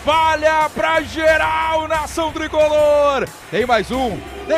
Falha pra geral, nação tricolor. Tem mais um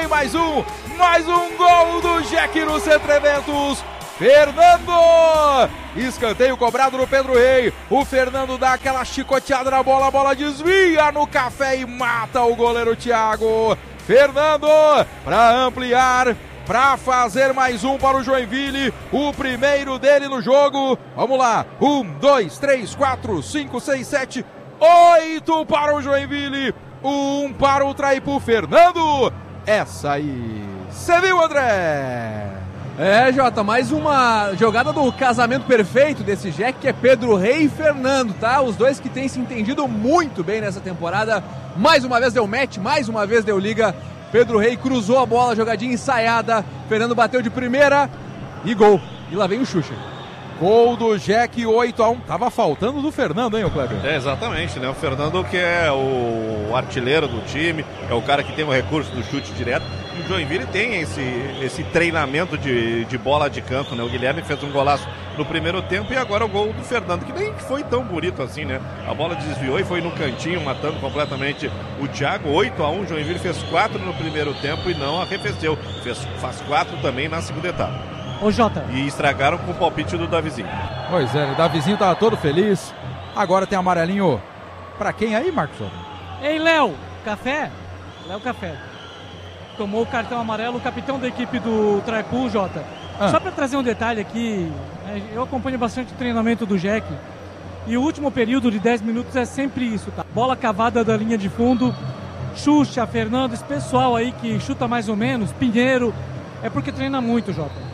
gol do Jack no Centro Eventos. Fernando! Escanteio cobrado no Pedro Rei. O Fernando dá aquela chicoteada na bola, a bola desvia no café e mata o goleiro Thiago. Fernando, para ampliar, para fazer mais um para o Joinville, o primeiro dele no jogo. Vamos lá, 1, 2, 3, 4, 5, 6, 7, 8 para o Joinville, 1 para o Traipu. Fernando, essa aí, você viu, André? Jota, mais uma jogada do casamento perfeito desse Jack, que é Pedro Rei e Fernando, tá? Os dois que têm se entendido muito bem nessa temporada. Mais uma vez deu match, mais uma vez deu liga. Pedro Rei cruzou a bola, jogadinha ensaiada. Fernando bateu de primeira e gol. E lá vem o Xuxa. Gol do Jack, 8-1. Tava faltando do Fernando, hein, o Kleber? Exatamente, né? O Fernando, que é o artilheiro do time, é o cara que tem o recurso do chute direto. E o Joinville tem esse treinamento de bola de canto, né? O Guilherme fez um golaço no primeiro tempo e agora o gol do Fernando, que nem foi tão bonito assim, né? A bola desviou e foi no cantinho, matando completamente o Thiago. 8-1, o Joinville fez 4 no primeiro tempo e não arrefeceu. Faz 4 também na segunda etapa. Ô, Jota. E estragaram com o palpite do Davizinho. Pois é, o Davizinho tava todo feliz. Agora tem amarelinho pra quem aí, Marcos? Ei, Léo, café? Léo Café. Tomou o cartão amarelo, o capitão da equipe do Traipu, Jota. Só pra trazer um detalhe aqui, eu acompanho bastante o treinamento do Jack. E o último período de 10 minutos é sempre isso, tá? Bola cavada da linha de fundo, Xuxa, Fernando, esse pessoal aí que chuta mais ou menos, Pinheiro, é porque treina muito, Jota.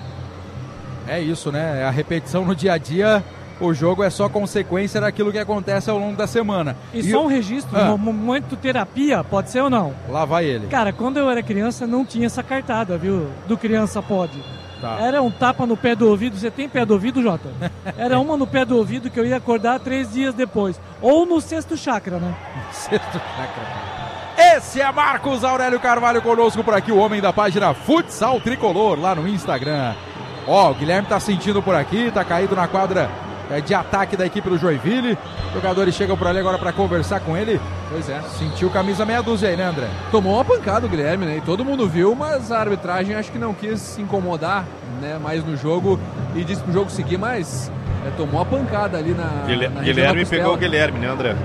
É isso, né? A repetição no dia a dia, o jogo é só consequência daquilo que acontece ao longo da semana. E só um registro, no momento terapia, pode ser ou não? Lá vai ele. Cara, quando eu era criança não tinha essa cartada, viu? Do criança pode. Tá. Era um tapa no pé do ouvido. Você tem pé do ouvido, Jota? Era uma no pé do ouvido que eu ia acordar 3 dias depois. Ou no sexto chakra, né? Sexto chakra. Esse é Marcos Aurélio Carvalho conosco por aqui, o homem da página Futsal Tricolor lá no Instagram. Ó, o Guilherme tá sentindo por aqui, tá caído na quadra de ataque da equipe do Joinville. Os jogadores chegam por ali agora para conversar com ele. Pois é. Sentiu camisa meia dúzia aí, né, André? Tomou uma pancada o Guilherme, né? E todo mundo viu, mas a arbitragem acho que não quis se incomodar, né, mais no jogo e disse pro jogo seguir, mas tomou uma pancada ali na Guilherme pegou o Guilherme, né, André?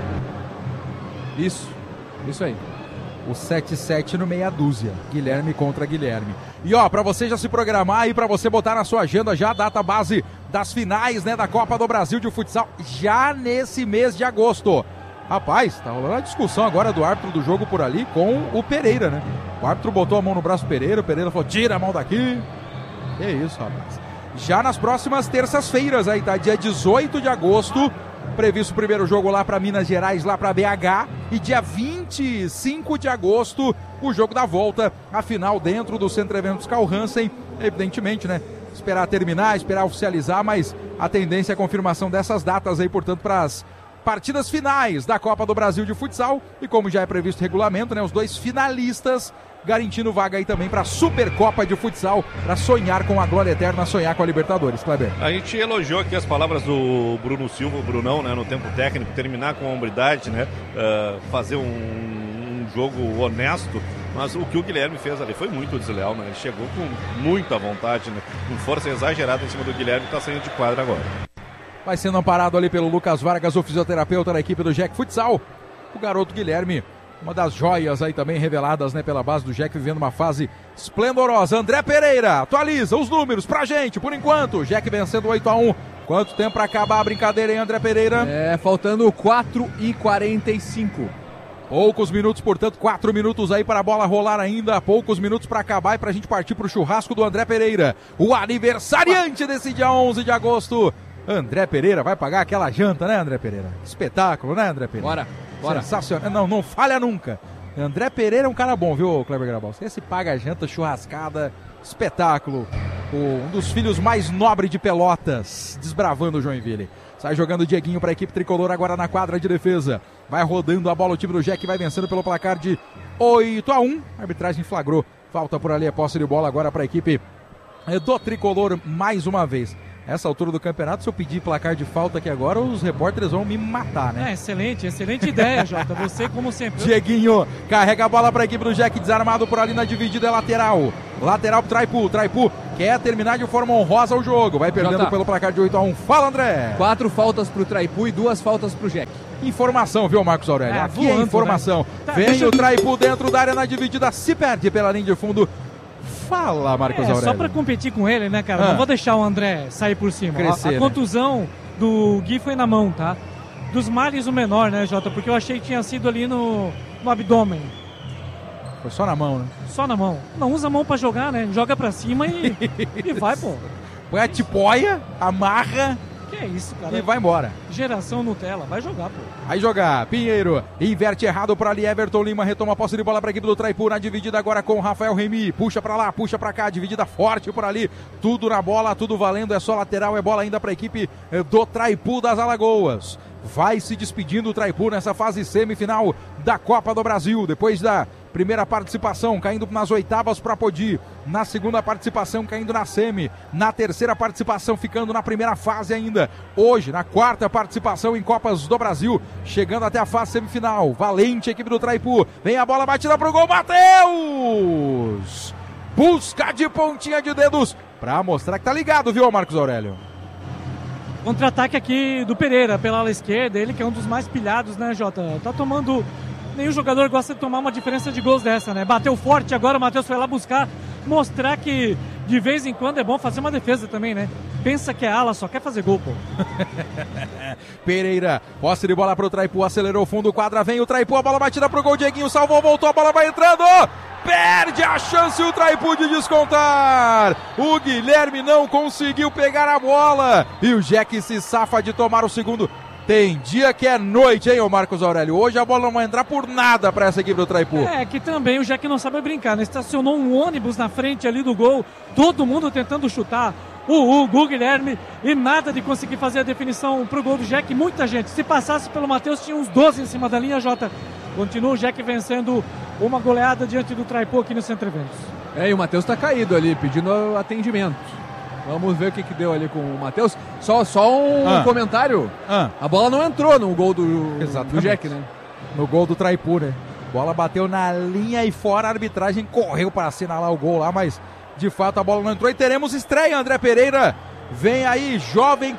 Isso aí. O 7-7 no meia dúzia. Guilherme contra Guilherme. E ó, pra você já se programar aí, pra você botar na sua agenda já a data base das finais, né, da Copa do Brasil de Futsal, já nesse mês de agosto. Rapaz, tá rolando a discussão agora do árbitro do jogo por ali com o Pereira, né? O árbitro botou a mão no braço do Pereira, o Pereira falou, tira a mão daqui. Que isso, rapaz. Já nas próximas terças-feiras aí, tá? Dia 18 de agosto, previsto o primeiro jogo lá para Minas Gerais, lá para BH, e dia 25 de agosto, o jogo da volta, a final dentro do Centro Eventos Carl Hansen, evidentemente, né, esperar terminar, esperar oficializar, mas a tendência é a confirmação dessas datas aí, portanto, para as partidas finais da Copa do Brasil de Futsal, e como já é previsto o regulamento, né, os 2 finalistas garantindo vaga aí também para a Supercopa de Futsal, para sonhar com a glória eterna, sonhar com a Libertadores, Kleber. A gente elogiou aqui as palavras do Bruno Silva, o Brunão, né, no tempo técnico, terminar com hombridade, né, fazer um jogo honesto, mas o que o Guilherme fez ali foi muito desleal, né, ele chegou com muita vontade, né, com força exagerada em cima do Guilherme, está saindo de quadra agora. Vai sendo amparado ali pelo Lucas Vargas, o fisioterapeuta da equipe do Jack Futsal, o garoto Guilherme, uma das joias aí também reveladas, né, pela base do Jack, vivendo uma fase esplendorosa. André Pereira, atualiza os números pra gente, por enquanto. Jack vencendo 8-1. Quanto tempo pra acabar a brincadeira, hein, André Pereira? Faltando 4:45. Poucos minutos, portanto, 4 minutos aí para a bola rolar ainda. Poucos minutos para acabar e pra gente partir pro churrasco do André Pereira. O aniversariante desse dia 11 de agosto. André Pereira vai pagar aquela janta, né, André Pereira? Espetáculo, né, André Pereira? Bora. Sensacional. Não falha nunca. André Pereira é um cara bom, viu, Kleber Grabal? Esse paga janta, churrascada, espetáculo. Um dos filhos mais nobres de Pelotas, desbravando o Joinville. Sai jogando o Dieguinho para a equipe tricolor agora na quadra de defesa. Vai rodando a bola, o time do Jack vai vencendo pelo placar de 8-1. A arbitragem flagrou. Falta por ali a posse de bola agora para a equipe do tricolor mais uma vez. Essa altura do campeonato, se eu pedir placar de falta aqui agora, os repórteres vão me matar, né? Excelente ideia, Jota. Você, como sempre. Dieguinho carrega a bola para a equipe do Jack, desarmado por ali na dividida, é lateral. Lateral pro Traipu. Traipu quer terminar de forma honrosa o jogo. Vai perdendo pelo placar de 8-1. Fala, André. 4 faltas pro Traipu e 2 faltas pro Jack. Informação, viu, Marcos Aurélio? Aqui voando, é informação. Né? Vem o Traipu dentro da área na dividida, se perde pela linha de fundo. Fala, Marcos Aurélio. Só pra competir com ele, né, cara? Não vou deixar o André sair por cima. Crescer, a contusão do Gui foi na mão, tá? Dos males o menor, né, Jota? Porque eu achei que tinha sido ali no abdômen. Foi só na mão, né? Só na mão. Não usa a mão pra jogar, né? Joga pra cima e vai, pô. Põe a tipóia, amarra. Que é isso, cara? E vai embora. Geração Nutella, vai jogar, pô. Vai jogar, Pinheiro, inverte errado por ali, Everton Lima retoma a posse de bola para a equipe do Traipu, na dividida agora com o Rafael Remy, puxa para lá, puxa para cá, dividida forte por ali, tudo na bola, tudo valendo, é só lateral, é bola ainda para a equipe do Traipu das Alagoas. Vai se despedindo o Traipu nessa fase semifinal da Copa do Brasil, depois da primeira participação, caindo nas oitavas para Podi. Na segunda participação, caindo na semi. Na terceira participação, ficando na primeira fase ainda. Hoje, na quarta participação em Copas do Brasil, chegando até a fase semifinal. Valente equipe do Traipu. Vem a bola batida pro gol, Matheus! Busca de pontinha de dedos para mostrar que tá ligado, viu, Marcos Aurélio? Contra-ataque aqui do Pereira pela ala esquerda. Ele que é um dos mais pilhados, né, Jota? Tá tomando... Nenhum jogador gosta de tomar uma diferença de gols dessa, né? Bateu forte agora, o Matheus foi lá buscar, mostrar que de vez em quando é bom fazer uma defesa também, né? Pensa que é ala, só quer fazer gol, pô. Pereira, posse de bola pro Traipu, acelerou o fundo, quadra, vem o Traipu, a bola batida pro gol, Dieguinho salvou, voltou, a bola vai entrando, perde a chance o Traipu de descontar. O Guilherme não conseguiu pegar a bola e o Jack se safa de tomar o segundo. Tem dia que é noite, hein, ô Marcos Aurélio? Hoje a bola não vai entrar por nada pra essa equipe do Traipu. É, que também o Jack não sabe brincar, né? Estacionou um ônibus na frente ali do gol, todo mundo tentando chutar. O Guilherme e nada de conseguir fazer a definição pro gol do Jack. Muita gente, se passasse pelo Matheus, tinha uns 12 em cima da linha, Jota. Continua o Jack vencendo uma goleada diante do Traipu aqui no Centro Eventos. E o Matheus tá caído ali, pedindo atendimento. Vamos ver o que deu ali com o Matheus. Só um comentário. A bola não entrou no gol do Jack, né? No gol do Traipu, né? Bola bateu na linha e fora, a arbitragem correu para assinalar o gol lá, mas de fato a bola não entrou. E teremos estreia, André Pereira. Vem aí, jovem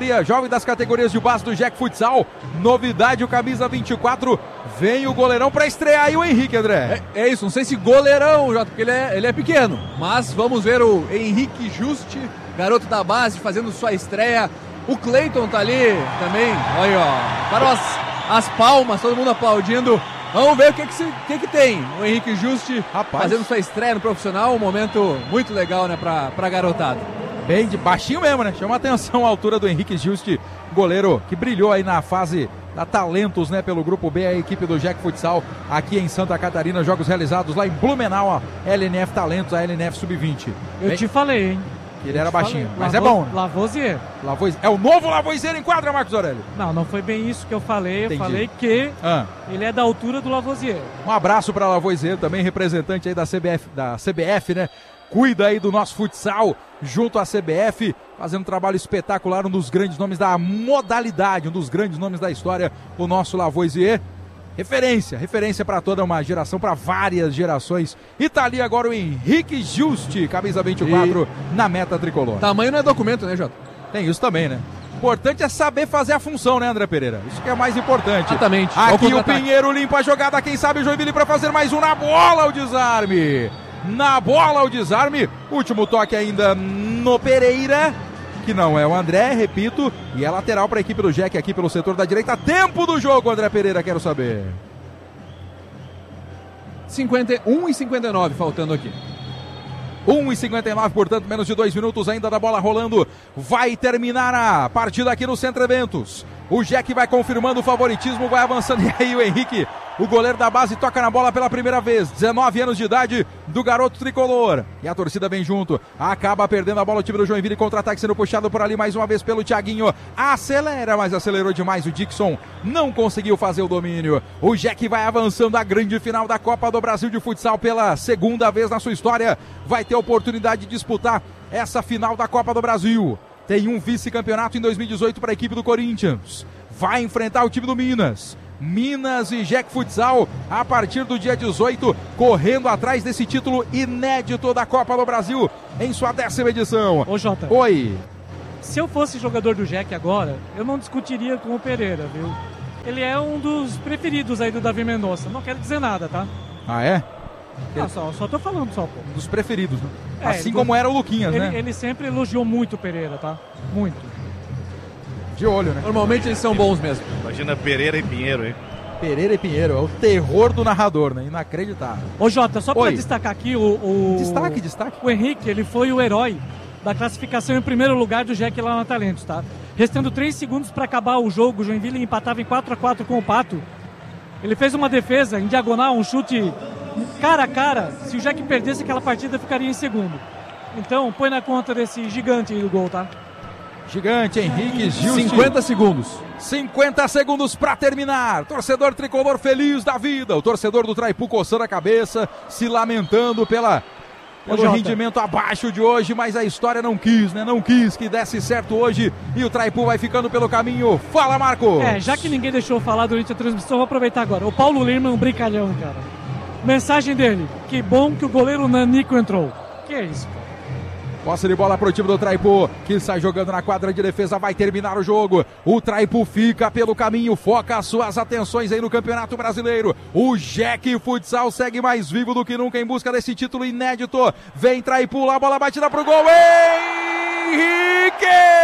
das categorias de base do Jack Futsal. Novidade, o camisa 24. Vem o goleirão para estrear aí o Henrique, André. É isso, não sei se goleirão, Jota, porque ele é pequeno. Mas vamos ver o Henrique Juste, garoto da base, fazendo sua estreia. O Cleiton tá ali também. Olha, ó, parou as palmas, todo mundo aplaudindo. Vamos ver o que tem. O Henrique Juste fazendo sua estreia no profissional. Um momento muito legal, né, pra garotada. Bem de baixinho mesmo, né? Chama a atenção a altura do Henrique Juste, goleiro que brilhou aí na fase da Talentos, né? Pelo Grupo B, a equipe do Jack Futsal aqui em Santa Catarina. Jogos realizados lá em Blumenau, a LNF Talentos, a LNF Sub-20. Eu te falei, hein? Ele era baixinho, mas é bom, né? Lavoisier. É o novo Lavoisier em quadra, Marcos Aurélio? Não foi bem isso que eu falei. Entendi. Eu falei que ele é da altura do Lavoisier. Um abraço para Lavoisier, também representante aí da CBF, né? Cuida aí do nosso futsal junto à CBF, fazendo um trabalho espetacular, um dos grandes nomes da modalidade, um dos grandes nomes da história, o nosso Lavoisier. Referência para toda uma geração, para várias gerações. E tá ali agora o Henrique Juste, camisa 24, na meta tricolor. Tamanho não é documento, né, Jota? Tem isso também, né? Importante é saber fazer a função, né, André Pereira? Isso que é mais importante. Exatamente. Aqui o Pinheiro limpa a jogada, quem sabe o Joinville para fazer mais um na bola, o desarme. Na bola o desarme, último toque ainda no Pereira, que não é o André, repito, e é lateral para a equipe do Jack aqui pelo setor da direita. Tempo do jogo, André Pereira, quero saber. 51:59 faltando aqui. 1:59, portanto, menos de 2 minutos ainda da bola rolando. Vai terminar a partida aqui no Centro Eventos. O Jack vai confirmando o favoritismo, vai avançando. E aí o Henrique, o goleiro da base, toca na bola pela primeira vez. 19 anos de idade do garoto tricolor. E a torcida vem junto. Acaba perdendo a bola o time do Joinville. Contra-ataque sendo puxado por ali mais uma vez pelo Thiaguinho. Acelera, mas acelerou demais o Dixon. Não conseguiu fazer o domínio. O Jack vai avançando à grande final da Copa do Brasil de Futsal pela segunda vez na sua história. Vai ter a oportunidade de disputar essa final da Copa do Brasil. tem um vice-campeonato em 2018 para a equipe do Corinthians. Vai enfrentar o time do Minas. Minas e Jack Futsal, a partir do dia 18, correndo atrás desse título inédito da Copa do Brasil em sua 10ª edição. Ô, Jota. Oi. Se eu fosse jogador do Jack agora, eu não discutiria com o Pereira, viu? Ele é um dos preferidos aí do Davi Mendonça. Não quero dizer nada, tá? Ah, é? Não, só tô falando só, pô. Dos preferidos, né? É, assim como era o Luquinhas, né? Ele sempre elogiou muito o Pereira, tá? Muito. De olho, né? Normalmente eles são bons mesmo. Imagina Pereira e Pinheiro, hein? Pereira e Pinheiro, é o terror do narrador, né? Inacreditável. Ô, Jota, só pra Oi. destacar aqui Destaque. O Henrique, ele foi o herói da classificação em primeiro lugar do Jack lá na Talentos, tá? Restando 3 segundos para acabar o jogo, o Joinville empatava em 4-4 com o Pato. Ele fez uma defesa em diagonal, um chute cara a cara. Se o Jack perdesse aquela partida, ficaria em segundo. Então, põe na conta desse gigante aí do gol, tá? Gigante, Henrique Gil. 50 segundos. 50 segundos para terminar. Torcedor tricolor feliz da vida. O torcedor do Traipu coçando a cabeça, se lamentando pelo rendimento abaixo de hoje, mas a história não quis, né? Não quis que desse certo hoje e o Traipu vai ficando pelo caminho. Fala, Marcos! Já que ninguém deixou falar durante a transmissão, vou aproveitar agora. O Paulo Lima é um brincalhão, cara. Mensagem dele: que bom que o goleiro Nanico entrou. Que é isso, cara? Posse de bola para o time do Traipu, que sai jogando na quadra de defesa, vai terminar o jogo. O Traipu fica pelo caminho, foca as suas atenções aí no Campeonato Brasileiro. O Jack Futsal segue mais vivo do que nunca em busca desse título inédito. Vem Traipu lá, bola batida pro gol. Henrique!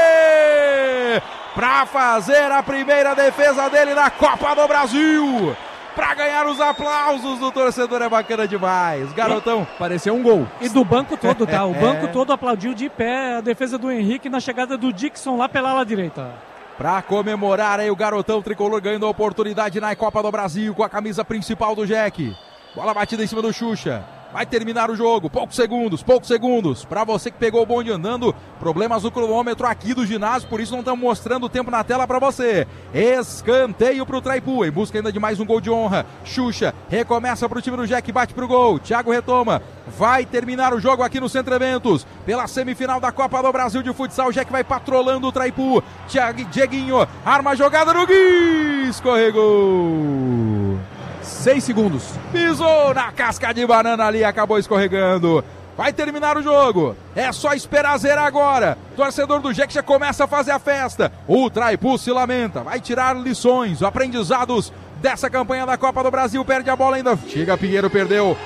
Para fazer a primeira defesa dele na Copa do Brasil. Pra ganhar os aplausos do torcedor, é bacana demais. Garotão. Pareceu um gol. E do banco todo, tá? O banco todo aplaudiu de pé a defesa do Henrique na chegada do Dixon lá pela ala direita. Pra comemorar aí o garotão tricolor ganhando a oportunidade na Copa do Brasil com a camisa principal do Jack. Bola batida em cima do Xuxa. Vai terminar o jogo, poucos segundos. Pra você que pegou o bonde andando, problemas no cronômetro aqui do ginásio, por isso não estamos mostrando o tempo na tela pra você. Escanteio pro Traipu, em busca ainda de mais um gol de honra. Xuxa recomeça pro time do Jack, bate pro gol. Thiago retoma, vai terminar o jogo aqui no Centro Eventos. Pela semifinal da Copa do Brasil de Futsal, o Jack vai patrolando o Traipu. Dieguinho, arma a jogada no Gui, escorregou. 6 segundos. Pisou na casca de banana ali, acabou escorregando. Vai terminar o jogo. É só esperar zerar agora. Torcedor do Jack já começa a fazer a festa. O Traipu se lamenta. Vai tirar lições, aprendizados dessa campanha da Copa do Brasil. Perde a bola ainda. Chega Pinheiro, perdeu.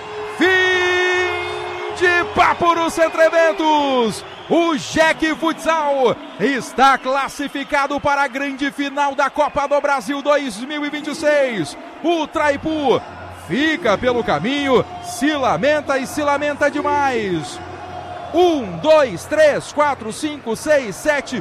Fim de papo no Centro Eventos. O Jack Futsal está classificado para a grande final da Copa do Brasil 2026. O Traipu fica pelo caminho, se lamenta e se lamenta demais. 1, 2, 3, 4, 5, 6, 7,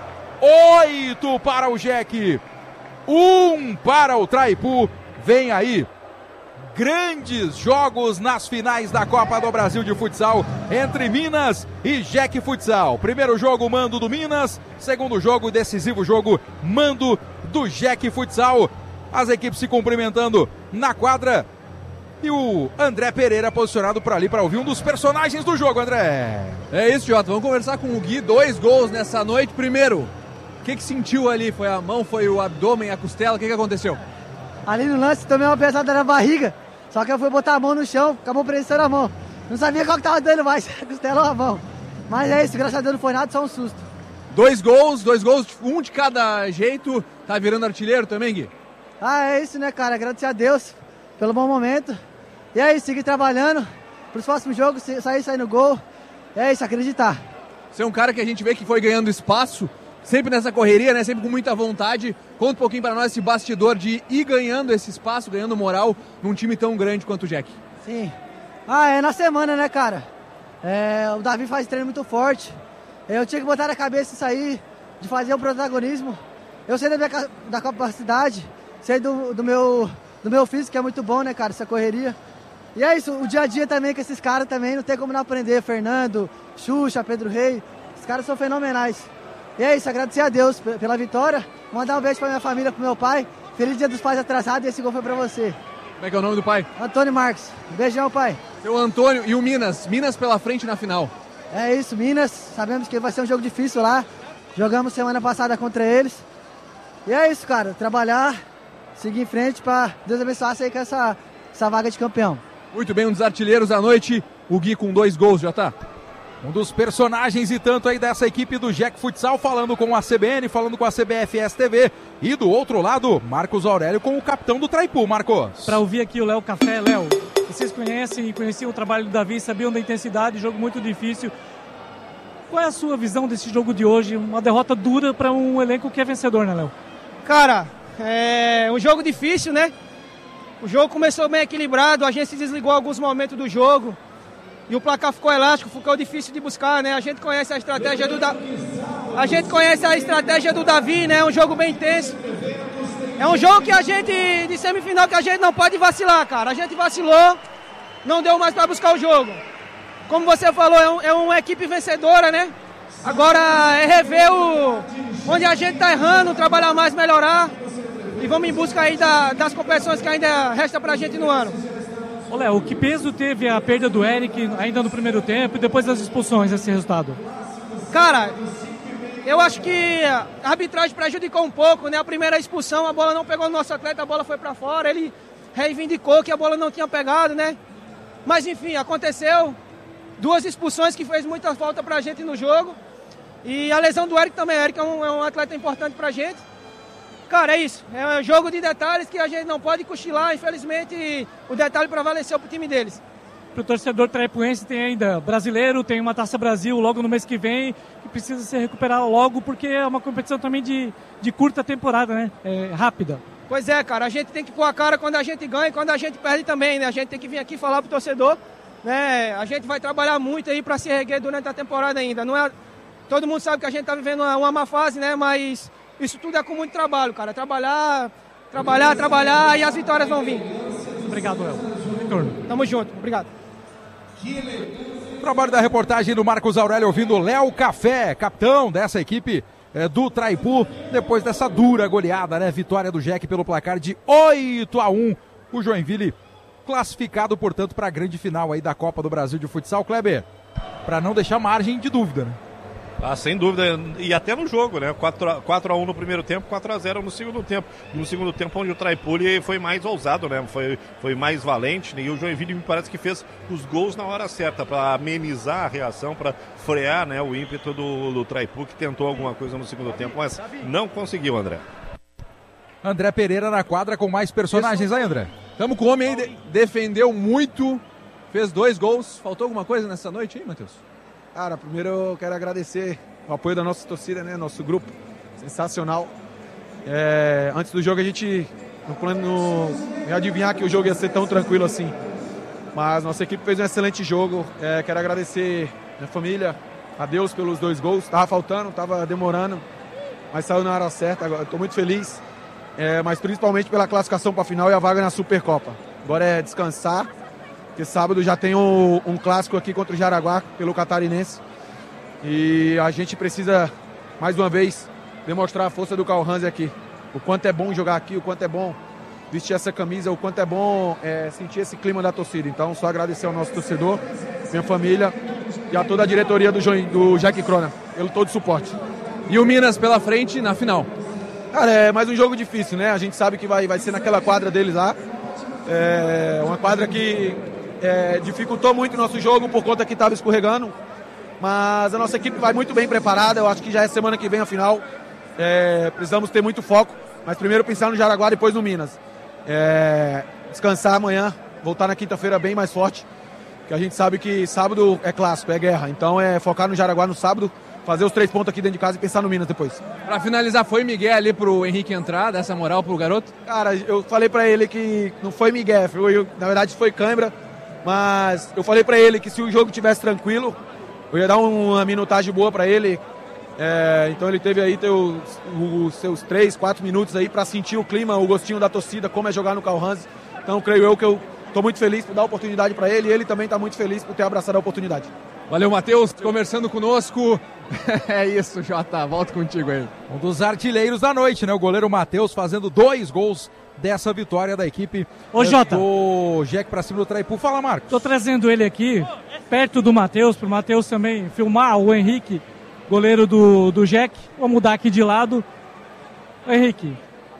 8 para o Jack. 1 para o Traipu. Vem aí grandes jogos nas finais da Copa do Brasil de Futsal entre Minas e Jack Futsal. Primeiro jogo, mando do Minas. Segundo jogo, decisivo jogo, mando do Jack Futsal. As equipes se cumprimentando na quadra. E o André Pereira posicionado por ali para ouvir um dos personagens do jogo, André. É isso, Jota. Vamos conversar com o Gui. 2 gols nessa noite. Primeiro, o que sentiu ali? Foi a mão, foi o abdômen, a costela? O que aconteceu? Ali no lance, tomei uma pesada na barriga. Só que eu fui botar a mão no chão, acabou prensando a mão. Não sabia qual que tava dando mais, a costela ou a mão. Mas é isso, graças a Deus não foi nada, só um susto. 2 gols, um de cada jeito. Tá virando artilheiro também, Gui? É isso, né, cara? Agradecer a Deus pelo bom momento. E é isso, seguir trabalhando pros próximos jogos, sair no gol. É isso, acreditar. Você é um cara que a gente vê que foi ganhando espaço, sempre nessa correria, né? Sempre com muita vontade. Conta um pouquinho para nós esse bastidor de ir ganhando esse espaço, ganhando moral num time tão grande quanto o Jack. Sim. É na semana, né, cara? O Davi faz treino muito forte. Eu tinha que botar na cabeça isso aí, de fazer o protagonismo. Eu sei da capacidade, sei do meu físico, que é muito bom, né, cara, essa correria. E é isso, o dia a dia também com esses caras também, não tem como não aprender. Fernando, Xuxa, Pedro Rei, esses caras são fenomenais. E é isso, agradecer a Deus pela vitória, mandar um beijo pra minha família, pro meu pai. Feliz Dia dos Pais atrasado e esse gol foi pra você. Como é que é o nome do pai? Antônio Marques. Beijão, pai. Seu Antônio e o Minas pela frente na final. É isso, Minas, sabemos que vai ser um jogo difícil lá. Jogamos semana passada contra eles. E é isso, cara. Trabalhar, seguir em frente para Deus abençoar sair com essa vaga de campeão. Muito bem, um dos artilheiros da noite, o Gui com 2 gols, já tá. Um dos personagens e tanto aí dessa equipe do Jack Futsal, falando com a CBN, falando com a CBFS TV. E do outro lado, Marcos Aurélio com o capitão do Traipu, Marcos. Para ouvir aqui o Léo Café, Léo, vocês conheciam o trabalho do Davi, sabiam da intensidade, jogo muito difícil. Qual é a sua visão desse jogo de hoje? Uma derrota dura para um elenco que é vencedor, né, Léo? Cara, é um jogo difícil, né? O jogo começou bem equilibrado, a gente se desligou em alguns momentos do jogo. E o placar ficou elástico, ficou difícil de buscar, né? A gente conhece a estratégia do Davi, né? É um jogo bem intenso. É um jogo que a gente, de semifinal, que a gente não pode vacilar, cara. A gente vacilou, não deu mais para buscar o jogo. Como você falou, é uma equipe vencedora, né? Agora é rever onde a gente tá errando, trabalhar mais, melhorar. E vamos em busca aí das competições que ainda resta pra gente no ano. Ô Léo, que peso teve a perda do Eric ainda no primeiro tempo e depois das expulsões, esse resultado? Cara, eu acho que a arbitragem prejudicou um pouco, né? A primeira expulsão, a bola não pegou no nosso atleta, a bola foi pra fora, ele reivindicou que a bola não tinha pegado, né? Mas enfim, aconteceu. 2 expulsões que fez muita falta pra gente no jogo. E a lesão do Eric também. O Eric é um atleta importante pra gente. Cara, é isso. É um jogo de detalhes que a gente não pode cochilar. Infelizmente, o detalhe prevaleceu pro time deles. Pro torcedor traipuense tem ainda brasileiro, tem uma Taça Brasil logo no mês que vem, que precisa se recuperar logo, porque é uma competição também de curta temporada, né? É rápida. Pois é, cara. A gente tem que pôr a cara quando a gente ganha e quando a gente perde também, né? A gente tem que vir aqui falar pro torcedor, né? A gente vai trabalhar muito aí para se erguer durante a temporada ainda. Não é... Todo mundo sabe que a gente tá vivendo uma má fase, né? Mas isso tudo é com muito trabalho, cara. Trabalhar e as vitórias vão vir. Obrigado, Léo. Retorno. Tamo junto. Obrigado. Trabalho da reportagem do Marcos Aurélio, ouvindo o Léo Café, capitão dessa equipe do Traipu, depois dessa dura goleada, né? Vitória do Jack pelo placar de 8-1. O Joinville classificado, portanto, para a grande final aí da Copa do Brasil de Futsal. Kleber, para não deixar margem de dúvida, né? Ah, sem dúvida, e até no jogo, né? 4-1 no primeiro tempo, 4-0 no segundo tempo. No segundo tempo, onde o Traipu foi mais ousado, né? Foi mais valente, né? E o Joinville me parece que fez os gols na hora certa, para amenizar a reação, para frear, né, o ímpeto do Traipu, que tentou alguma coisa no segundo tempo, mas não conseguiu, André. André Pereira na quadra com mais personagens aí, André. Estamos com o homem aí, defendeu muito, fez 2 gols. Faltou alguma coisa nessa noite, hein, Matheus? Cara, primeiro eu quero agradecer o apoio da nossa torcida, né? Nosso grupo, sensacional. Antes do jogo a gente não plano adivinhar que o jogo ia ser tão tranquilo assim. Mas nossa equipe fez um excelente jogo. Quero agradecer minha família, a Deus pelos 2 gols. Estava faltando, estava demorando, mas saiu na hora certa. Estou muito feliz, mas principalmente pela classificação para a final e a vaga na Supercopa. Agora é descansar. Porque sábado já tem um clássico aqui contra o Jaraguá, pelo Catarinense. E a gente precisa, mais uma vez, demonstrar a força do Carl Hansen aqui. O quanto é bom jogar aqui, o quanto é bom vestir essa camisa, o quanto é bom sentir esse clima da torcida. Então, só agradecer ao nosso torcedor, minha família e a toda a diretoria do Jack Crona, pelo todo o suporte. E o Minas pela frente na final. Cara, é mais um jogo difícil, né? A gente sabe que vai ser naquela quadra deles lá. É uma quadra que dificultou muito o nosso jogo por conta que estava escorregando, mas a nossa equipe vai muito bem preparada. Eu acho que já é semana que vem a final. Precisamos ter muito foco, mas primeiro pensar no Jaraguá, depois no Minas. Descansar amanhã, voltar na quinta-feira bem mais forte, que a gente sabe que sábado é clássico, é guerra, então focar no Jaraguá no sábado, fazer os 3 pontos aqui dentro de casa e pensar no Minas depois. Pra finalizar, foi Miguel ali pro Henrique entrar, dessa moral pro garoto? Cara, eu falei pra ele que não foi Miguel, na verdade foi cãibra. Mas eu falei pra ele que se o jogo tivesse tranquilo, eu ia dar uma minutagem boa pra ele. Então ele teve aí os seus 3, 4 minutos aí pra sentir o clima, o gostinho da torcida, como é jogar no Carl Hansen. Então creio eu que eu tô muito feliz por dar a oportunidade pra ele e ele também tá muito feliz por ter abraçado a oportunidade. Valeu, Matheus, conversando conosco. É isso, Jota, volto contigo aí. Um dos artilheiros da noite, né? O goleiro Matheus fazendo 2 gols dessa vitória da equipe do Jack pra cima do Traipu. Fala, Marcos. Tô trazendo ele aqui, perto do Matheus, pro Matheus também filmar o Henrique goleiro do Jack. Vou mudar aqui de lado. Henrique,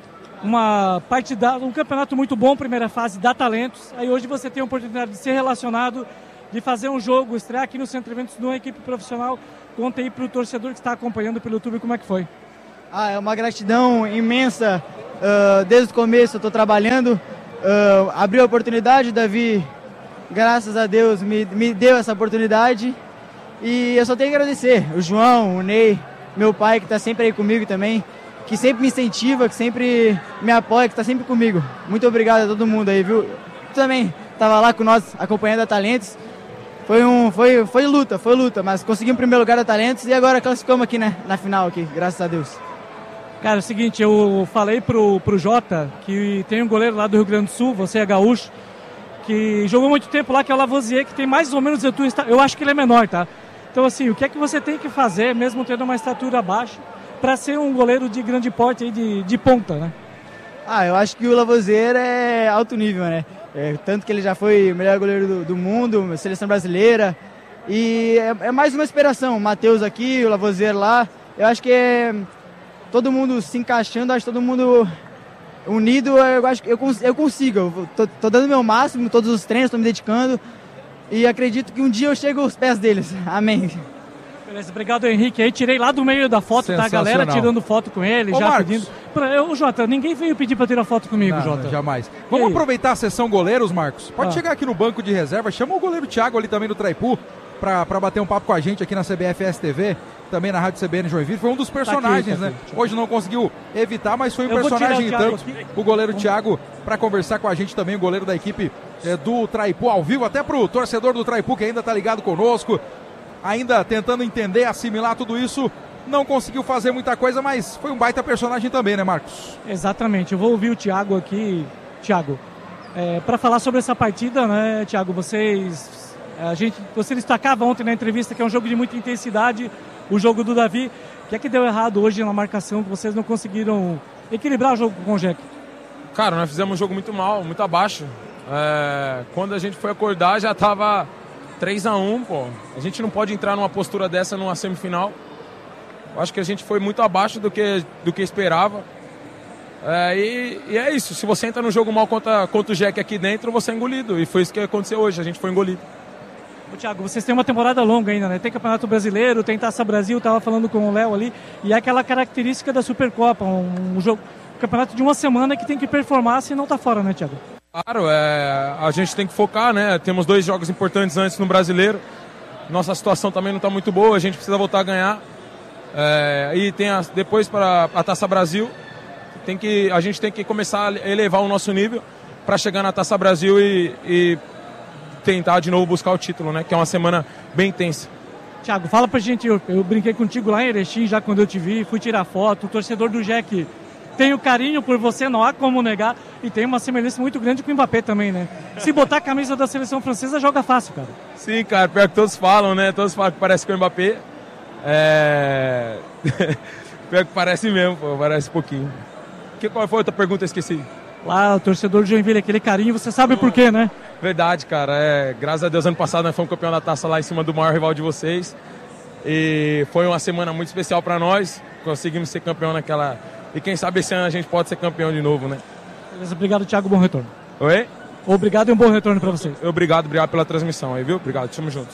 um campeonato muito bom, primeira fase, dá talentos. Aí hoje você tem a oportunidade de ser relacionado, de fazer um jogo, estrear aqui no Centro de Eventos de uma equipe profissional. Conta aí para o torcedor que está acompanhando pelo YouTube como é que foi. É uma gratidão imensa. Desde o começo eu estou trabalhando. Abriu a oportunidade, o Davi, graças a Deus, me deu essa oportunidade. E eu só tenho que agradecer. O João, o Ney, meu pai que está sempre aí comigo também, que sempre me incentiva, que sempre me apoia, que está sempre comigo. Muito obrigado a todo mundo aí, viu? Tu também estava lá com nós, acompanhando a Talentos. Foi luta, mas conseguimos o primeiro lugar da Talentos e agora classificamos aqui, né, na final aqui, graças a Deus. Cara, é o seguinte, eu falei pro Jota que tem um goleiro lá do Rio Grande do Sul, você é gaúcho, que jogou muito tempo lá, que é o Lavoisier, que tem mais ou menos a tua estatura. Eu acho que ele é menor, tá? Então, assim, o que é que você tem que fazer, mesmo tendo uma estatura baixa, para ser um goleiro de grande porte aí, de ponta, né? Eu acho que o Lavoisier é alto nível, né? Tanto que ele já foi o melhor goleiro do mundo, seleção brasileira. E é mais uma inspiração. O Matheus aqui, o Lavoisier lá. Eu acho que todo mundo se encaixando, acho que todo mundo unido, eu acho que eu consigo. Eu tô dando o meu máximo, todos os treinos, estou me dedicando. E acredito que um dia eu chego aos pés deles. Amém. Beleza, obrigado, Henrique. Aí tirei lá do meio da foto, tá? A galera tirando foto com ele, já Marcos, pedindo. Jota, ninguém veio pedir pra tirar foto comigo, Jota. Não, jamais. Vamos aproveitar a sessão goleiros, Marcos? Pode chegar aqui no banco de reserva, chama o goleiro Thiago ali também do Traipu pra bater um papo com a gente aqui na CBF STV, também na Rádio CBN Joinville. Foi um dos personagens, né? Hoje não conseguiu evitar, mas foi um personagem tanto. O goleiro Thiago pra conversar com a gente também, o goleiro da equipe do Traipu ao vivo, até pro torcedor do Traipu que ainda tá ligado conosco, ainda tentando entender, assimilar tudo isso, não conseguiu fazer muita coisa, mas foi um baita personagem também, né, Marcos? Exatamente, eu vou ouvir o Thiago aqui. Thiago, para falar sobre essa partida, né, Thiago, você destacava ontem na entrevista que é um jogo de muita intensidade, o jogo do Davi. O que é que deu errado hoje na marcação, que vocês não conseguiram equilibrar o jogo com o Jack? Cara, nós fizemos um jogo muito mal, muito abaixo. Quando a gente foi acordar já estava 3-1, pô. A gente não pode entrar numa postura dessa numa semifinal. Eu acho que a gente foi muito abaixo do que esperava. E é isso. Se você entra no jogo mal contra o Jack aqui dentro, você é engolido. E foi isso que aconteceu hoje. A gente foi engolido. Thiago, vocês têm uma temporada longa ainda, né? Tem Campeonato Brasileiro, tem Taça Brasil, tava falando com o Léo ali. E é aquela característica da Supercopa, um campeonato de uma semana que tem que performar, senão tá fora, né, Thiago? Claro, a gente tem que focar, né? Temos 2 jogos importantes antes no Brasileiro. Nossa situação também não está muito boa, a gente precisa voltar a ganhar. E tem depois para a Taça Brasil, a gente tem que começar a elevar o nosso nível para chegar na Taça Brasil e tentar de novo buscar o título, né? Que é uma semana bem intensa. Thiago, fala pra gente, eu brinquei contigo lá em Erechim, já quando eu te vi, fui tirar foto, o torcedor do Jack tem o carinho por você, não há como negar, e tem uma semelhança muito grande com o Mbappé também, né? Se botar a camisa da seleção francesa, joga fácil, cara. Sim, cara, pior que todos falam, né? Todos falam que parece com o Mbappé. Pior que parece mesmo, pô, parece um pouquinho. Qual foi a outra pergunta? Eu esqueci. Lá, o torcedor de Joinville, aquele carinho, você sabe por quê, né? Verdade, cara. Graças a Deus, ano passado nós fomos campeão da taça lá em cima do maior rival de vocês. E foi uma semana muito especial para nós. Conseguimos ser campeão naquela... E quem sabe esse ano a gente pode ser campeão de novo, né? Beleza, obrigado, Thiago, bom retorno. Oi? Obrigado e um bom retorno para vocês. Obrigado pela transmissão aí, viu? Obrigado, tamo junto.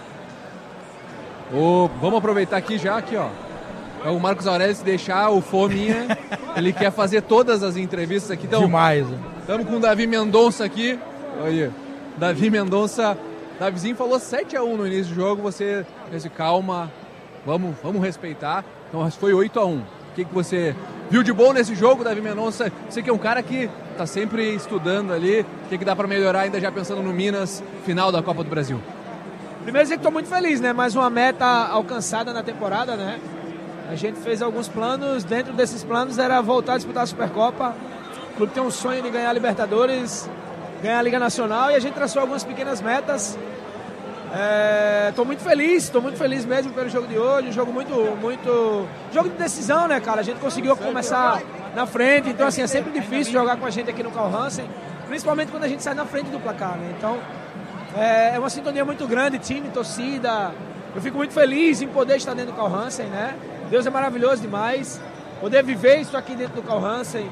Vamos aproveitar aqui já, ó. O Marcos Aurélio, se deixar o fominha, ele quer fazer todas as entrevistas aqui. Então, demais. Estamos com o Davi Mendonça aqui. Olha, Davi Mendonça. Davizinho falou 7-1 no início do jogo. Você disse, calma, vamos respeitar. Então, foi 8-1. O que você viu de bom nesse jogo, Davi Mendonça? Você que é um cara que está sempre estudando ali. O que dá para melhorar ainda já pensando no Minas, final da Copa do Brasil? Primeiro dizer que estou muito feliz, né? Mais uma meta alcançada na temporada, né? A gente fez alguns planos, dentro desses planos era voltar a disputar a Supercopa. O clube tem um sonho de ganhar a Libertadores, ganhar a Liga Nacional, e a gente traçou algumas pequenas metas. Estou muito feliz mesmo pelo jogo de hoje, um jogo muito jogo de decisão, né, cara? A gente conseguiu começar na frente, então assim, é sempre difícil jogar com a gente aqui no Carl Hansen, principalmente quando a gente sai na frente do placar, né? Então, é uma sintonia muito grande, time, torcida, Eu fico muito feliz em poder estar dentro do Carl Hansen, né? Deus é maravilhoso demais. Poder viver isso aqui dentro do Carl Hansen.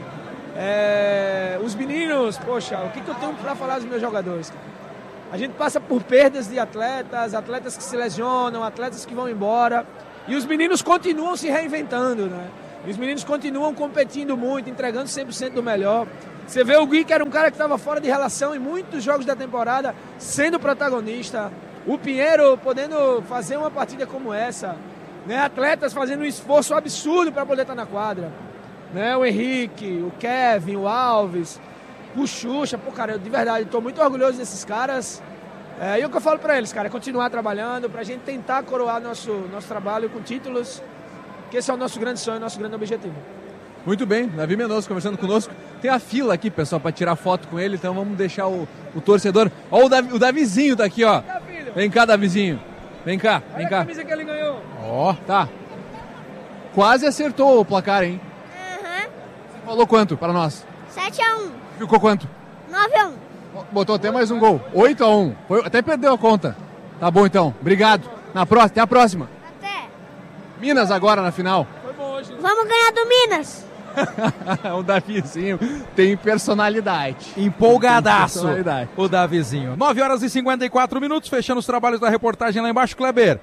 Os meninos, poxa, o que eu tenho para falar dos meus jogadores? A gente passa por perdas de atletas que se lesionam, atletas que vão embora. E os meninos continuam se reinventando, né? E os meninos continuam competindo muito, entregando 100% do melhor. Você vê o Gui, que era um cara que estava fora de relação em muitos jogos da temporada, sendo protagonista. O Pinheiro podendo fazer uma partida como essa. Né? Atletas fazendo um esforço absurdo para poder estar na quadra. Né? O Henrique, o Kevin, o Alves, o Xuxa. Pô, cara, eu, de verdade, estou muito orgulhoso desses caras. E o que eu falo para eles, cara, é continuar trabalhando para a gente tentar coroar nosso trabalho com títulos, que esse é o nosso grande sonho, nosso grande objetivo. Muito bem, Davi Mendonça conversando conosco. Tem a fila aqui, pessoal, para tirar foto com ele, então vamos deixar o torcedor. Ó, o Davizinho tá aqui, ó. Vem cá, Davizinho. Vem cá, vem cá. Olha a camisa que ele ganhou. Ó, tá. Quase acertou o placar, hein? Aham. Você falou quanto para nós? 7-1. Ficou quanto? 9-1. Botou até mais um gol. 8-1. Até perdeu a conta. Tá bom, então. Obrigado. Até a próxima. Até. Minas agora na final. Foi bom hoje. Vamos ganhar do Minas. O Davizinho tem personalidade. Empolgadaço o Davizinho. 9h54, fechando os trabalhos da reportagem lá embaixo, Kleber.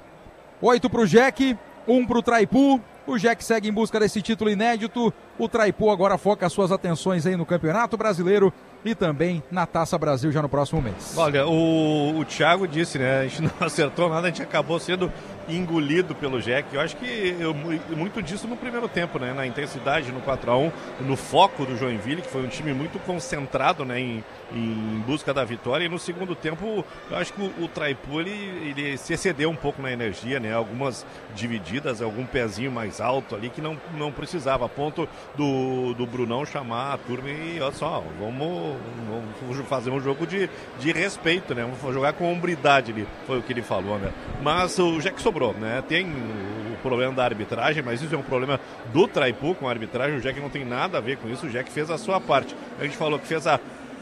8 pro Jack, 1 pro Traipu. O Jack segue em busca desse título inédito. O Traipu agora foca as suas atenções aí no Campeonato Brasileiro e também na Taça Brasil já no próximo mês. Olha, o Thiago disse, né? A gente não acertou nada, a gente acabou sendo engolido pelo Jack. Eu acho que muito disso no primeiro tempo, né? Na intensidade, no 4-1, no foco do Joinville, que foi um time muito concentrado, né? Em busca da vitória. E no segundo tempo, eu acho que o Traipu, ele se excedeu um pouco na energia, né? Algumas divididas, algum pezinho mais alto ali que não precisava, a ponto do Brunão chamar a turma e olha só, vamos fazer um jogo de respeito, né? Vamos jogar com hombridade ali, foi o que ele falou, né? Mas o Jack sobrou, né? Tem o problema da arbitragem, mas isso é um problema do Traipu com a arbitragem. O Jack não tem nada a ver com isso, o Jack fez a sua parte. A gente falou que fez a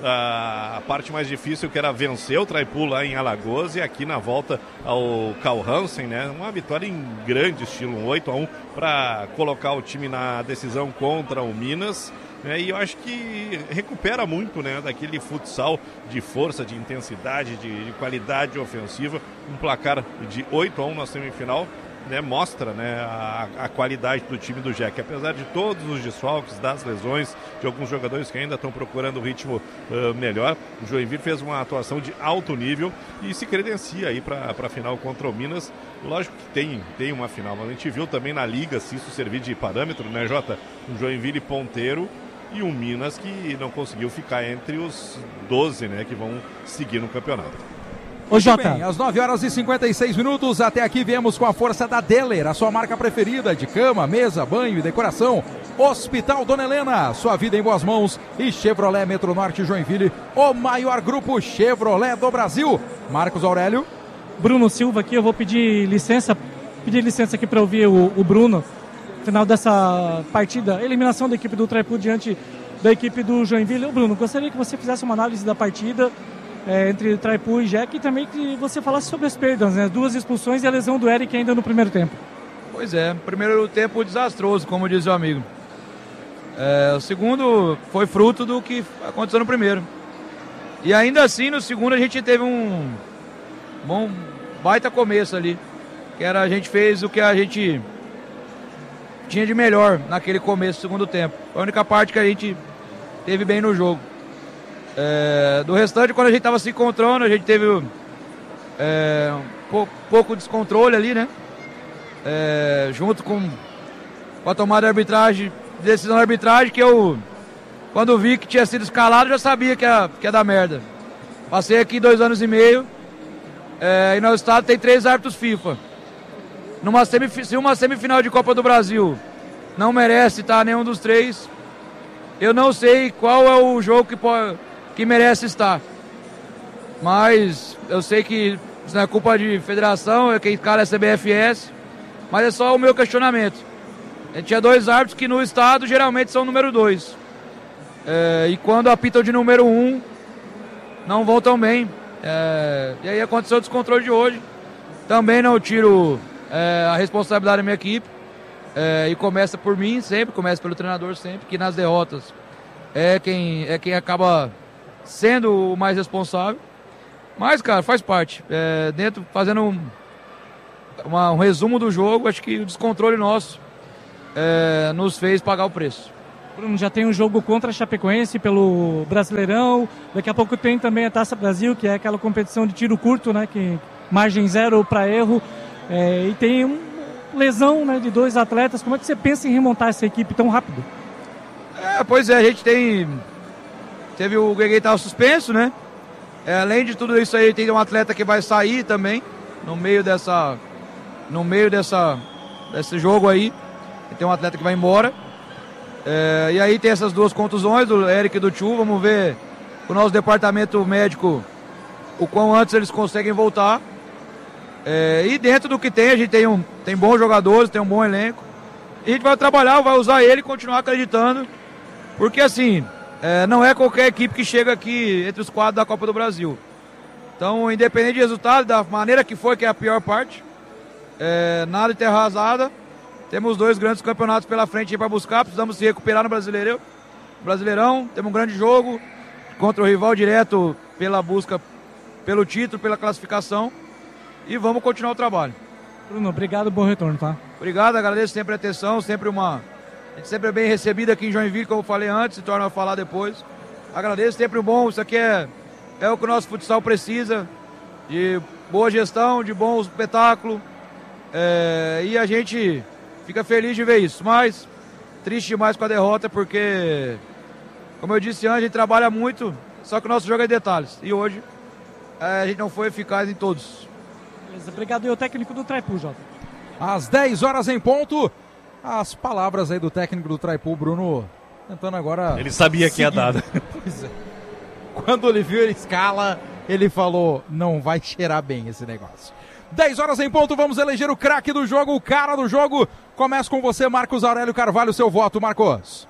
parte mais difícil, que era vencer o Traipu lá em Alagoas, e aqui na volta ao Carl Hansen, né? Uma vitória em grande estilo, um 8-1 para colocar o time na decisão contra o Minas. E eu acho que recupera muito, né, daquele futsal de força, de intensidade, de qualidade ofensiva. Um placar de 8-1 na semifinal, né, mostra, né, a qualidade do time do Jack. Apesar de todos os desfalques, das lesões, de alguns jogadores que ainda estão procurando um ritmo melhor, o Joinville fez uma atuação de alto nível e se credencia aí para a final contra o Minas. Lógico que tem uma final, mas a gente viu também na Liga, se isso servir de parâmetro, né, Jota? Um Joinville ponteiro e um Minas que não conseguiu ficar entre os 12, né, que vão seguir no campeonato. Ô, Jota. Bem, às 9h56, até aqui viemos com a força da Deller, a sua marca preferida de cama, mesa, banho e decoração. Hospital Dona Helena, sua vida em boas mãos. E Chevrolet Metro Norte Joinville, o maior grupo Chevrolet do Brasil. Marcos Aurélio. Bruno Silva aqui, eu vou pedir licença aqui para ouvir o Bruno. Final dessa partida, eliminação da equipe do Traipu diante da equipe do Joinville. Bruno, gostaria que você fizesse uma análise da partida entre Traipu e Jack, e também que você falasse sobre as perdas, né? 2 expulsões e a lesão do Eric ainda no primeiro tempo. Pois é, primeiro tempo desastroso, como diz o amigo. O segundo foi fruto do que aconteceu no primeiro. E ainda assim, no segundo a gente teve um bom baita começo ali, que era, a gente fez o que a gente tinha de melhor naquele começo do segundo tempo. Foi a única parte que a gente teve bem no jogo. Do restante, quando a gente estava se encontrando, a gente teve um pouco descontrole ali, né? Junto com a tomada de arbitragem, decisão da arbitragem, que eu, quando vi que tinha sido escalado, já sabia que ia dar merda. Passei aqui 2 anos e meio, e no estado tem 3 árbitros FIFA. Se uma semifinal de Copa do Brasil não merece estar nenhum dos 3, eu não sei qual é o jogo que merece estar. Mas eu sei que isso não é culpa de federação, quem cala é CBFS, mas é só o meu questionamento. A gente tinha 2 árbitros que no estado geralmente são número 2. E quando apitam de número 1, não vão tão bem. E aí aconteceu o descontrole de hoje. também não tiro a responsabilidade da minha equipe. E começa por mim sempre, começa pelo treinador sempre, que nas derrotas é quem acaba sendo o mais responsável. Mas, cara, faz parte. Fazendo um resumo do jogo, acho que o descontrole nosso nos fez pagar o preço. Bruno, já tem um jogo contra a Chapecoense pelo Brasileirão, daqui a pouco tem também a Taça Brasil, que é aquela competição de tiro curto, né, que margem zero para erro, e tem lesão, né, de 2 atletas. Como é que você pensa em remontar essa equipe tão rápido? Pois é, a gente teve o Gueguei estava suspenso, né? Além de tudo isso aí, tem um atleta que vai sair também no meio desse jogo aí. Tem um atleta que vai embora. E aí tem essas 2 contusões do Eric e do Tchu. Vamos ver o nosso departamento médico o quão antes eles conseguem voltar. E dentro do que tem, a gente tem bons jogadores, tem um bom elenco. E a gente vai trabalhar, vai usar ele e continuar acreditando. Porque assim, não é qualquer equipe que chega aqui entre os 4 da Copa do Brasil. Então, independente de resultado, da maneira que foi, que é a pior parte, nada de terra arrasada. Temos 2 grandes campeonatos pela frente para buscar, precisamos se recuperar no Brasileirão. Temos um grande jogo contra o rival direto pela busca pelo título, pela classificação. E vamos continuar o trabalho. Bruno, obrigado, bom retorno, tá? Obrigado, agradeço sempre a atenção, a gente sempre é bem recebido aqui em Joinville, como eu falei antes, se torna a falar depois. Agradeço, sempre bom, isso aqui é o que o nosso futsal precisa, de boa gestão, de bom espetáculo, e a gente fica feliz de ver isso, mas triste demais com a derrota, porque, como eu disse antes, a gente trabalha muito, só que o nosso jogo é detalhes, e hoje a gente não foi eficaz em todos. Beleza, obrigado. E o técnico do Traipu, Jota? Às 10 horas em ponto, as palavras aí do técnico do Traipu, Bruno, tentando agora... Ele sabia que ia dar. Pois é. Quando ele viu a escala, ele falou, não vai cheirar bem esse negócio. 10 horas em ponto, vamos eleger o craque do jogo, o cara do jogo. Começa com você, Marcos Aurélio Carvalho, seu voto, Marcos.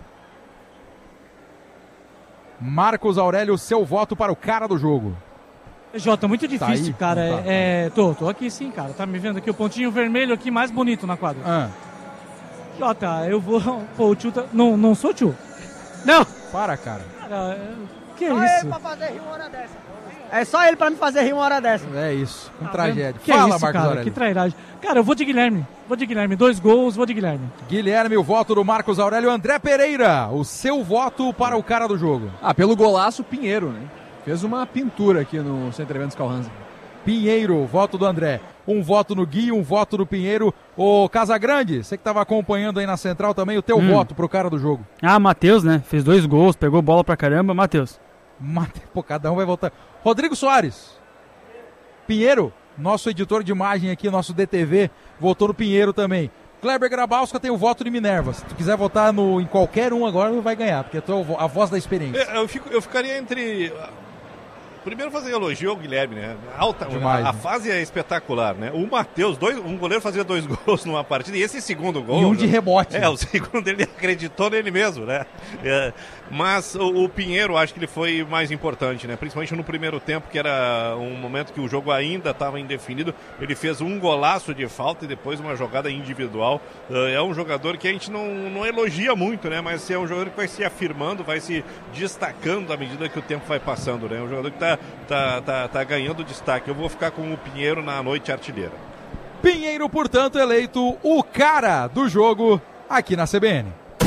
Marcos Aurélio, seu voto para o cara do jogo. Jota, muito difícil, aí? cara. Tô aqui sim, cara. Tá me vendo aqui, o pontinho vermelho aqui mais bonito na quadra. Jota, eu vou... Pô, o tio tá... Não sou tio? Não! Para, cara. Que só isso? Ele pra fazer rir uma hora dessa. É só ele pra me fazer rir uma hora dessa. É isso, tragédia. Que Fala, é isso, Marcos cara, Aurélio. que trairagem. Cara, eu vou de Guilherme. 2 gols, vou de Guilherme. Guilherme, o voto do Marcos Aurélio. André Pereira, o seu voto para o cara do jogo. Pelo golaço, Pinheiro, né? Fez uma pintura aqui no Centro Eventos Calhansa. Pinheiro, voto do André. Um voto no Gui, um voto do Pinheiro. Ô, Casagrande, você que estava acompanhando aí na Central também, o teu voto pro cara do jogo. Matheus, né? Fez 2 gols, pegou bola pra caramba, Matheus. Pô, cada um vai votar. Rodrigo Soares. Pinheiro, nosso editor de imagem aqui, nosso DTV, votou no Pinheiro também. Kleber Grabowska tem o voto de Minerva. Se tu quiser votar em qualquer um agora, vai ganhar, porque tu é a voz da experiência. Eu ficaria entre... Primeiro fazer elogio ao Guilherme, né? Demais, a né? fase é espetacular, né? O Matheus, um goleiro fazia 2 gols numa partida, e esse segundo gol... E um de rebote. O segundo ele acreditou nele mesmo, né? Mas o Pinheiro, acho que ele foi mais importante, né? Principalmente no primeiro tempo, que era um momento que o jogo ainda estava indefinido. Ele fez um golaço de falta e depois uma jogada individual. É um jogador que a gente não elogia muito, né? Mas é um jogador que vai se afirmando, vai se destacando à medida que o tempo vai passando, né? É um jogador que tá ganhando destaque. Eu vou ficar com o Pinheiro na noite artilheira. Pinheiro, portanto, eleito o cara do jogo aqui na CBN.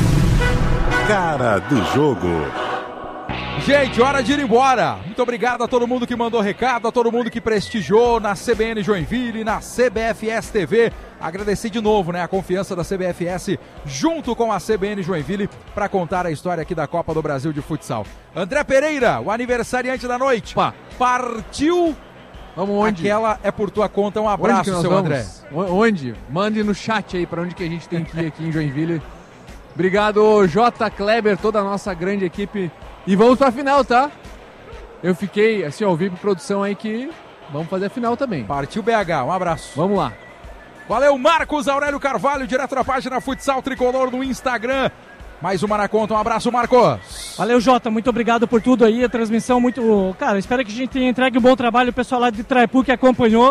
Cara do jogo. Gente, hora de ir embora. Muito obrigado a todo mundo que mandou recado, a todo mundo que prestigiou na CBN Joinville, na CBFS TV. Agradecer de novo, né, a confiança da CBFS junto com a CBN Joinville para contar a história aqui da Copa do Brasil de futsal. André Pereira, o aniversariante da noite. Partiu. Vamos onde? Aquela é por tua conta. Um abraço, seu vamos? André. Onde? Mande no chat aí para onde que a gente tem que ir aqui em Joinville. Obrigado, J. Kleber, toda a nossa grande equipe. E vamos pra final, tá? Eu fiquei, assim, ó, ouvi pra produção aí que vamos fazer a final também. Partiu BH, um abraço. Vamos lá. Valeu, Marcos Aurélio Carvalho, direto da página Futsal Tricolor no Instagram. Mais uma na conta, um abraço, Marcos. Valeu, Jota, muito obrigado por tudo aí, a transmissão muito... Cara, espero que a gente tenha entregue um bom trabalho, o pessoal lá de Traipu que acompanhou.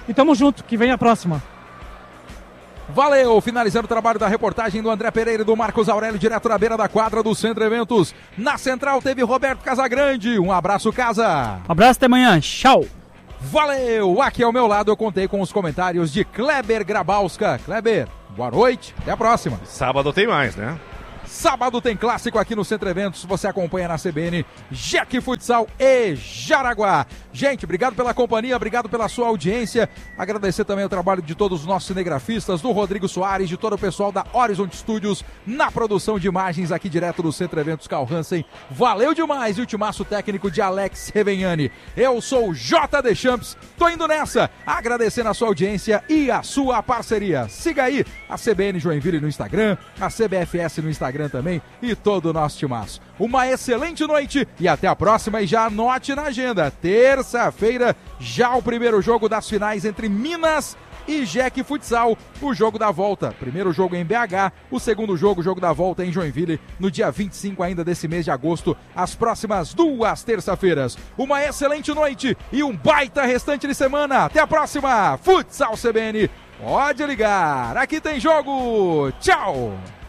E tamo junto, que vem a próxima. Valeu! Finalizando o trabalho da reportagem do André Pereira e do Marcos Aurélio, direto na beira da quadra do Centro Eventos. Na central teve Roberto Casagrande. Um abraço, Casa! Um abraço, até amanhã. Tchau! Valeu! Aqui ao meu lado eu contei com os comentários de Kleber Grabowska. Kleber, boa noite, até a próxima. Sábado tem mais, né? Sábado tem clássico aqui no Centro Eventos, você acompanha na CBN, Jack Futsal e Jaraguá. Gente, obrigado pela companhia, obrigado pela sua audiência, agradecer também o trabalho de todos os nossos cinegrafistas, do Rodrigo Soares, de todo o pessoal da Horizont Studios, na produção de imagens aqui direto do Centro Eventos Carl Hansen. Valeu demais, e o timaço técnico de Alex Revegnani. Eu sou o JD Champs, tô indo nessa, agradecendo a sua audiência e a sua parceria. Siga aí a CBN Joinville no Instagram, a CBFS no Instagram também e todo o nosso timaço. Uma excelente noite e até a próxima, e já anote na agenda, terça-feira, já o primeiro jogo das finais entre Minas e Jack Futsal, o jogo da volta. Primeiro jogo em BH, o segundo jogo, o jogo da volta em Joinville, no dia 25 ainda desse mês de agosto, as próximas 2 terça-feiras. Uma excelente noite e um baita restante de semana. Até a próxima, Futsal CBN. Pode ligar, aqui tem jogo. Tchau!